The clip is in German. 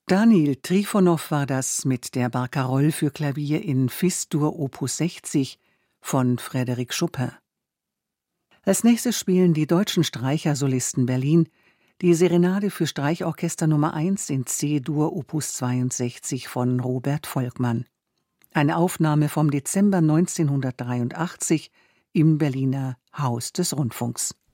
Daniil Trifonow war das mit der Barcarolle für Klavier in Fis-Dur Opus 60 von Frédéric Chopin. Als nächstes spielen die Deutschen Streichersolisten Berlin die Serenade für Streichorchester Nummer 1 in C-Dur Opus 62 von Robert Volkmann. Eine Aufnahme vom Dezember 1983 im Berliner Haus des Rundfunks.